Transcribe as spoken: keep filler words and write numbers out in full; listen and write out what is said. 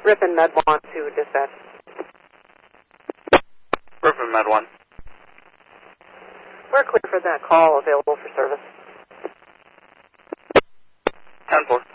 Griffin Med one to dispatch. Griffin Med one. We're clear for that call, available for service. ten four.